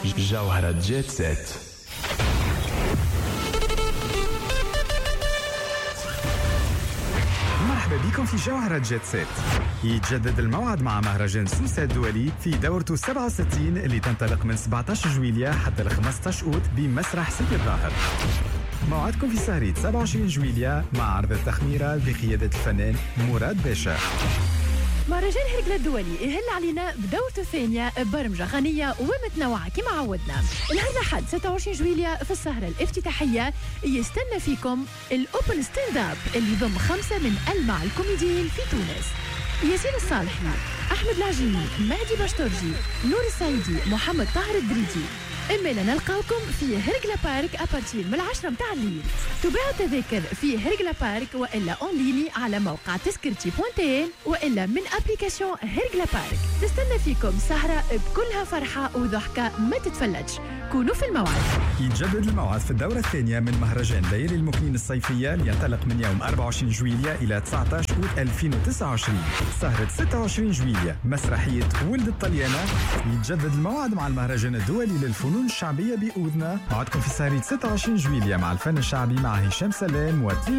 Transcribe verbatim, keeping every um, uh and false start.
جوهرة جيت سيت. مرحبا بكم في جوهرة جيت سيت. يتجدد الموعد مع مهرجان سوسة الدولي في دورته سبعة وستين اللي تنطلق من سبعة عشر جويلية حتى ل خمسة عشر أوت بمسرح سيدي الظاهر. موعدكم في سهرة سبعة وعشرين جويلية مع عرض التخميرة بقيادة الفنان مراد باشا. مهرجان هرقلة الدولي يهل علينا بدورته الثانية برمجة غنية ومتنوعة كما عودنا. نهار الأحد ستة وعشرين جويلية في السهرة الافتتاحية يستنى فيكم الأوبن ستاند أب اللي يضم خمسة من ألمع الكوميديين في تونس: ياسين الصالحي، أحمد العجيني، مهدي باشتورجي، نور السعيدي، محمد طاهر الدريدي. إما نلقاوكم في هرقلة بارك أبارتير من العشرة متاع الليل. تباع التذاكر في هرقلة بارك وإلا أونليني على موقع تذكرتي بوانتين وإلا من أبليكاسيون هرقلة بارك. تستنى فيكم سهرة بكلها فرحة وضحكة ما تتفلتش. كونوا في الموعد. يتجدد الموعد في الدورة الثانية من مهرجان ليالي المكنين الصيفية اللي ينطلق من يوم أربعة وعشرين جويلية إلى تسعة عشر أوت ألفين وتسعة وعشرين. سهرة ستة وعشرين جويلية مسرحية ولد الطليانة. يتجدد الموعد مع المهرجان الدولي للفنون الشعبية بأذنة. موعدكم في سهرة ستة وعشرين جويلية مع الفن الشعبي مع هشام سلام و